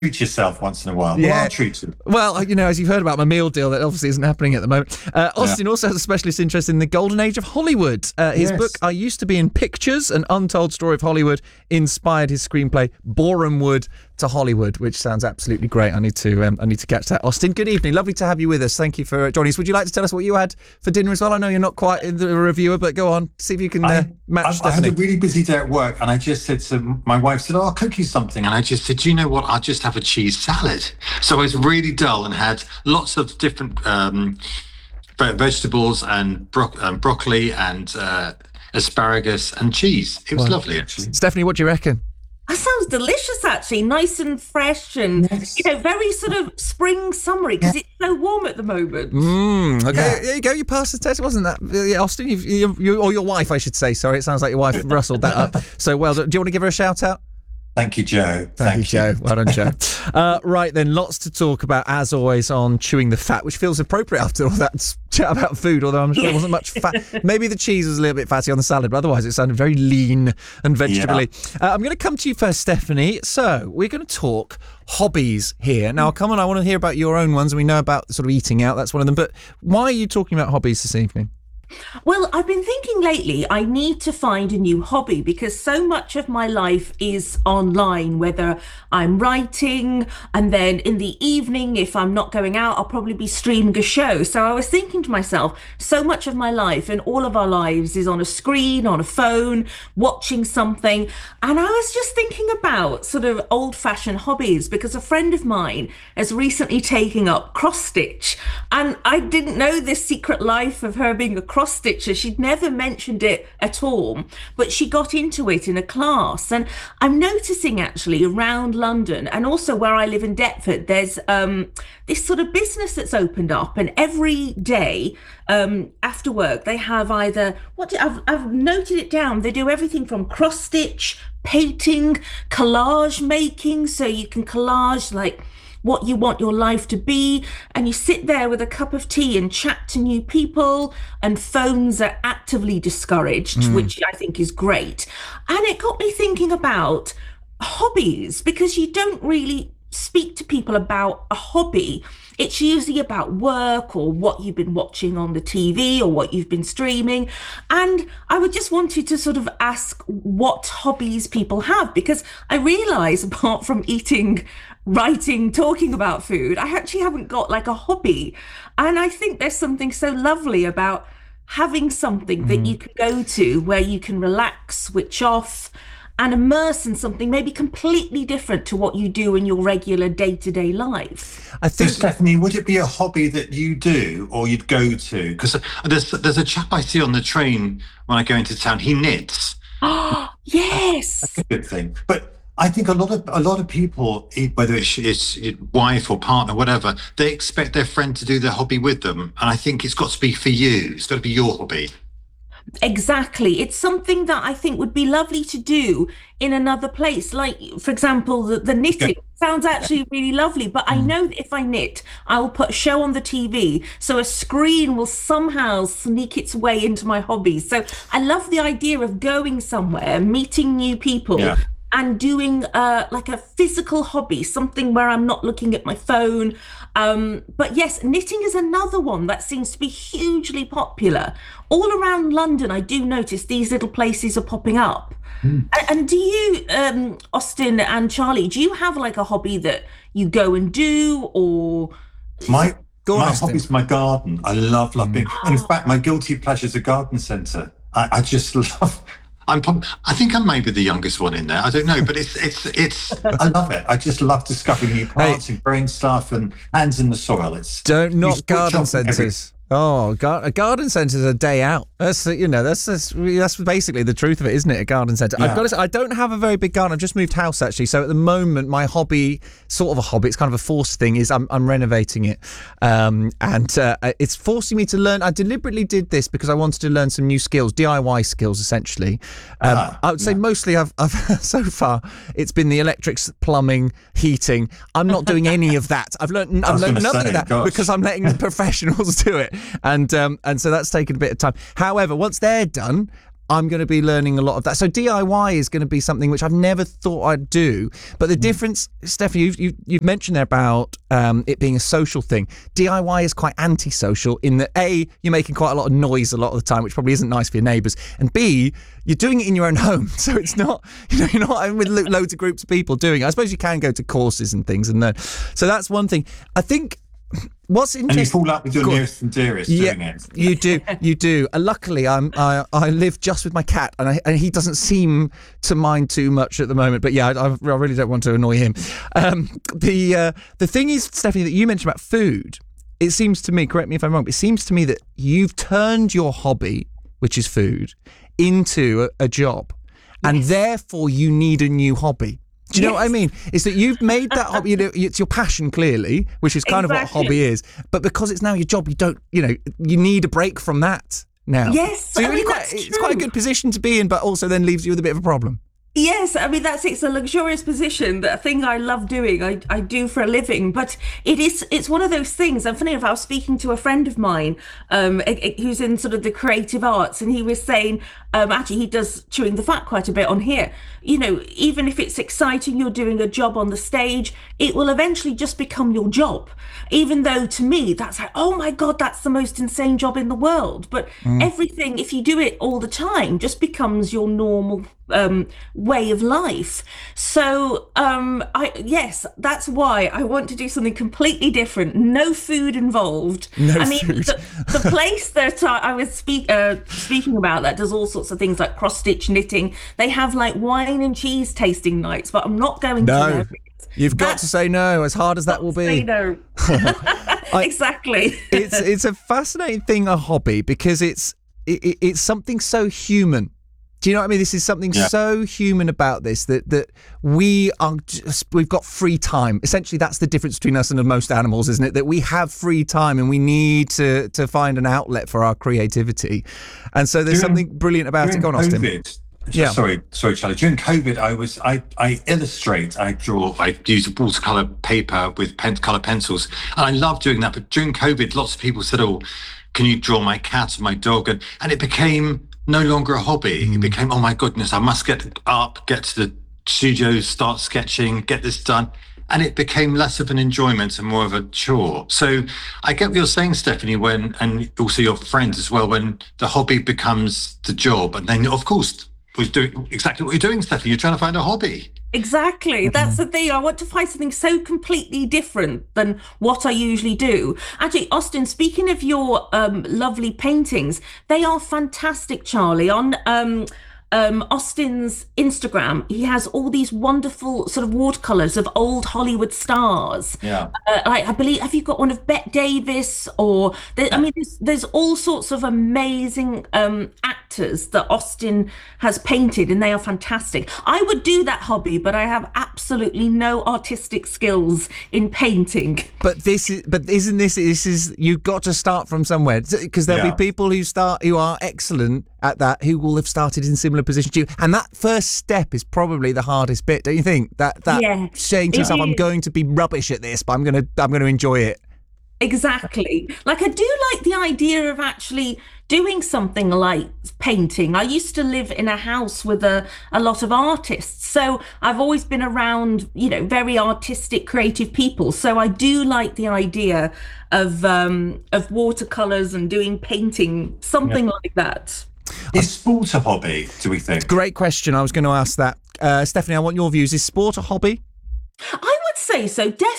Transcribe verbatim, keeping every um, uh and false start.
treat yourself once in a while. Yeah. Well, I'll treat you. Well, you know, as you've heard about my meal deal, that obviously isn't happening at the moment. Uh, Austin yeah. also has a specialist interest in the golden age of Hollywood. Uh, his yes. book, I Used to Be in Pictures, An Untold Story of Hollywood, inspired his screenplay, Borehamwood to Hollywood, which sounds absolutely great. I need to um, I need to catch that. Austin, good evening. Lovely to have you with us. Thank you for joining us. Would you like to tell us what you had for dinner as well? I know you're not quite the reviewer, but go on. See if you can uh, I, match I, Stephanie. I had a really busy day at work, and I just said to my wife, said, oh, I'll cook you something. And I just said, do you know what? I'll just have a cheese salad. So I was really dull and had lots of different um, vegetables and bro- um, broccoli and uh, asparagus and cheese. It was wow. lovely, actually. Stephanie, what do you reckon? That sounds delicious, actually. Nice and fresh and, yes. you know, very sort of spring summery because yeah. it's so warm at the moment. Mm, okay, yeah. there you go. You passed the test, wasn't that? Yeah, Austin, you've, you, you, or your wife, I should say. Sorry, it sounds like your wife rustled that up. So well done. Do you want to give her a shout out? Thank you, Joe. Thank, Thank you, Joe. Well done, Joe. Uh, right then, lots to talk about, as always, on chewing the fat, which feels appropriate after all that chat about food, although I'm sure there wasn't much fat. Maybe the cheese was a little bit fatty on the salad, but otherwise it sounded very lean and vegetable-y. Yeah. Uh, I'm going to come to you first, Stephanie. So we're going to talk hobbies here. Now, come on, I want to hear about your own ones, and we know about sort of eating out. That's one of them. But why are you talking about hobbies this evening? Well, I've been thinking lately I need to find a new hobby because so much of my life is online, whether I'm writing and then in the evening, if I'm not going out, I'll probably be streaming a show. So I was thinking to myself, so much of my life and all of our lives is on a screen, on a phone, watching something. And I was just thinking about sort of old-fashioned hobbies because a friend of mine has recently taken up cross-stitch. And I didn't know this secret life of her being a cross stitcher. She'd never mentioned it at all, but she got into it in a class. And I'm noticing actually around London and also where I live in Deptford, there's um, this sort of business that's opened up, and every day um, after work they have either what do, I've, I've noted it down. They do everything from cross stitch, painting, collage making, so you can collage like what you want your life to be, and you sit there with a cup of tea and chat to new people, and phones are actively discouraged, mm. which I think is great. And it got me thinking about hobbies, because you don't really speak to people about a hobby. It's usually about work or what you've been watching on the T V or what you've been streaming. And I would just wanted to sort of ask what hobbies people have, because I realise apart from eating, writing, talking about food, I actually haven't got like a hobby. And I think there's something so lovely about having something mm. that you can go to where you can relax, switch off, and immerse in something maybe completely different to what you do in your regular day-to-day life. I think, so, Stephanie, would it be a hobby that you do or you'd go to? Because there's there's a chap I see on the train when I go into town. He knits. Oh, yes. That's a good thing. But I think a lot of a lot of people, whether it's, it's wife or partner, whatever, they expect their friend to do their hobby with them. And I think it's got to be for you. It's got to be your hobby. Exactly. It's something that I think would be lovely to do in another place. Like, for example, the, the knitting yeah. sounds actually really lovely, but I know that if I knit, I will put a show on the T V, so a screen will somehow sneak its way into my hobby. So I love the idea of going somewhere, meeting new people, yeah. and doing uh, like a physical hobby, something where I'm not looking at my phone. Um, but yes, knitting is another one that seems to be hugely popular. All around London, I do notice these little places are popping up. Mm. And, and do you, um, Austin and Charlie, do you have like a hobby that you go and do, or... My, go on, my Austin. hobby's my garden. I love, love being... Mm. In fact, my guilty pleasure is a garden centre. I, I just love... I'm. I think I'm maybe the youngest one in there. I don't know, but it's it's it's. I love it. I just love discovering new plants hey. and growing stuff and hands in the soil. It's don't knock garden centres. Oh, gar- a garden centre is a day out. That's you know that's, that's that's basically the truth of it, isn't it? A garden centre. Yeah. I've got to say, I don't have a very big garden. I've just moved house actually, so at the moment my hobby, sort of a hobby, it's kind of a forced thing, is I'm I'm renovating it, um, and uh, it's forcing me to learn. I deliberately did this because I wanted to learn some new skills, D I Y skills essentially. Um, uh, I would say yeah. mostly I've I've so far it's been the electrics, plumbing, heating. I'm not doing any of that. I've learned I've learned nothing say, of that gosh. because I'm letting the professionals do it. And um, and so that's taken a bit of time. However, once they're done, I'm going to be learning a lot of that. So D I Y is going to be something which I've never thought I'd do. But the mm. difference, Stephanie, you've, you've, you've mentioned there about um, it being a social thing. D I Y is quite antisocial in that, A, you're making quite a lot of noise a lot of the time, which probably isn't nice for your neighbours. And B, you're doing it in your own home. So it's not, you know, you're not with lo- loads of groups of people doing it. I suppose you can go to courses and things and learn. So that's one thing. I think what's interesting. And you fall out with your nearest and dearest yeah, doing it. You do, you do. And luckily, I'm I I live just with my cat, and, I, and he doesn't seem to mind too much at the moment. But yeah, I, I really don't want to annoy him. Um, the uh, the thing is, Stephanie, that you mentioned about food. It seems to me, correct me if I'm wrong, but it seems to me that you've turned your hobby, which is food, into a, a job, and yes. therefore you need a new hobby. Do you yes. know what I mean? It's that you've made that hobby, you know, it's your passion clearly, which is kind exactly. of what a hobby is. But because it's now your job, you don't, you know, you need a break from that now. Yes, so I mean, quite, that's it's true. quite a good position to be in, but also then leaves you with a bit of a problem. Yes, I mean, that's it's a luxurious position, that thing I love doing, I, I do for a living, but it is, it's one of those things. And funny enough, I was speaking to a friend of mine um, who's in sort of the creative arts, and he was saying, um, actually, he does Chewing the Fat quite a bit on here. You know, even if it's exciting, you're doing a job on the stage, it will eventually just become your job. Even though to me, that's like, oh my God, that's the most insane job in the world. But mm. everything, if you do it all the time, just becomes your normal um, way of life. So, um, I yes, that's why I want to do something completely different. No food involved. No I mean, food. the, the place that I, I was speak, uh, speaking about that does all sorts of things like cross-stitch knitting. They have like wine and cheese tasting nights, but I'm not going no. to. No. You've got to say no, as hard as that will be. Say no. I, exactly. it's it's a fascinating thing, a hobby, because it's it, it's something so human. Do you know what I mean? This is something yeah. so human about this that that we are just, we've got free time. Essentially, that's the difference between us and most animals, isn't it? That we have free time and we need to to find an outlet for our creativity. And so there's during, something brilliant about it. Go on, Austin. COVID, Yeah. Sorry, sorry, Charlie. During COVID, I was I, I illustrate, I draw, I use watercolor paper with pen, color pencils, and I love doing that. But during COVID, lots of people said, "Oh, can you draw my cat or my dog?" And and it became no longer a hobby. Mm. It became, oh my goodness, I must get up, get to the studio, start sketching, get this done. And it became less of an enjoyment and more of a chore. So I get what you're saying, Stephanie, when, and also your friends as well, when the hobby becomes the job. And then, of course, we're doing exactly what you're doing, Stephanie. You're trying to find a hobby. Exactly. That's the thing. I want to find something so completely different than what I usually do. Actually, Austin, speaking of your um, lovely paintings, they are fantastic, Charlie. On um, um, Austin's Instagram, he has all these wonderful sort of watercolors of old Hollywood stars. Yeah. Uh, I, I believe, have you got one of Bette Davis? Or, there, I mean, there's, there's all sorts of amazing um, actors that Austin has painted, and they are fantastic. I would do that hobby, but I have absolutely no artistic skills in painting. But this is, but isn't this, this is, you've got to start from somewhere, because there'll yeah. be people who start, who are excellent at that, who will have started in similar positions to you. And that first step is probably the hardest bit, don't you think? That, that yeah, saying to yourself, I'm going to be rubbish at this, but I'm going to, I'm going to enjoy it. Exactly. Like, I do like the idea of actually doing something like painting. I used to live in a house with a, a lot of artists. So I've always been around, you know, very artistic, creative people. So I do like the idea of um, of watercolors and doing painting, something yeah. like that. Is sport a hobby, do we think? Great question. I was going to ask that. Uh, Stephanie, I want your views. Is sport a hobby? I would say so, definitely.